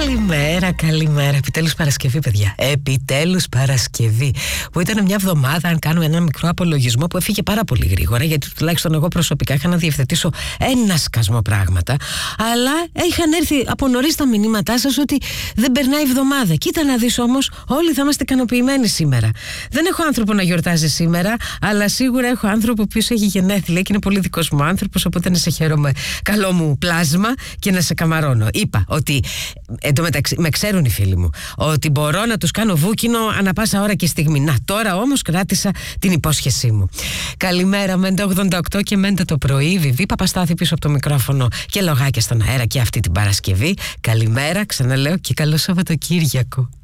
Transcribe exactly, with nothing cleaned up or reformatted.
Καλημέρα, καλημέρα. Επιτέλους Παρασκευή, παιδιά. Επιτέλους Παρασκευή. Που ήταν μια εβδομάδα, αν κάνουμε ένα μικρό απολογισμό, που έφυγε πάρα πολύ γρήγορα, γιατί τουλάχιστον εγώ προσωπικά είχα να διευθετήσω ένα σκασμό πράγματα. Αλλά είχαν έρθει από νωρίς τα μηνύματά σας ότι δεν περνάει εβδομάδα. Κοίτα να δεις όμως, όλοι θα είμαστε ικανοποιημένοι σήμερα. Δεν έχω άνθρωπο να γιορτάζει σήμερα, αλλά σίγουρα έχω άνθρωπο ο οποίος έχει γενέθλια και είναι πολύ δικός μου άνθρωπος. Οπότε να σε χαίρομαι, καλό μου πλάσμα και να σε καμαρώνω. Είπα ότι. Εν τω μεταξύ, με ξέρουν οι φίλοι μου ότι μπορώ να τους κάνω βούκινο ανα πάσα ώρα και στιγμή. Να, τώρα όμως κράτησα την υπόσχεσή μου. Καλημέρα, Μέντα ογδόντα οκτώ και Μέντα το πρωί. Βιβί Παπαστάθη πίσω από το μικρόφωνο και λογάκια στον αέρα και αυτή την Παρασκευή. Καλημέρα, ξαναλέω, και καλό Σαββατοκύριακο.